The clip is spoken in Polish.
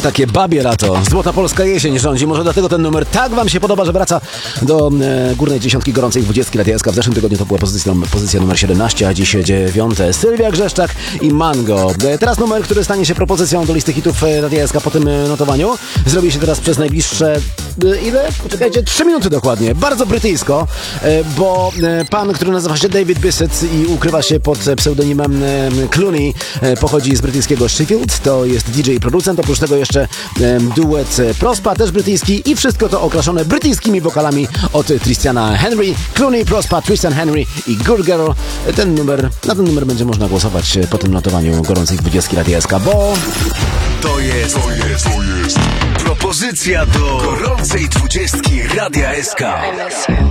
Takie babie lato, złota polska jesień rządzi. Może dlatego ten numer tak wam się podoba, że wraca do górnej dziesiątki gorącej 20 Radia SK. W zeszłym tygodniu to była pozycja numer 17, a dziś 9. Sylwia Grzeszczak i Mango. Teraz numer, który stanie się propozycją do listy hitów Radia SK po tym notowaniu. Zrobi się teraz przez najbliższe ile? Poczekajcie, 3 minuty dokładnie. Bardzo brytyjsko, bo pan, który nazywa się David Bissett i ukrywa się pod pseudonimem Clooney, pochodzi z brytyjskiego Sheffield. To jest DJ i producent. Oprócz tego jeszcze duet Prospa, też brytyjski, i wszystko to okraszone brytyjskimi wokalami od Tristiana Henry. Clooney, Prospa, Tristan Henry i Good Girl. Na ten numer będzie można głosować po tym notowaniu gorącej 20 Radia SK, bo to jest propozycja do gorącej 20 Radia SK.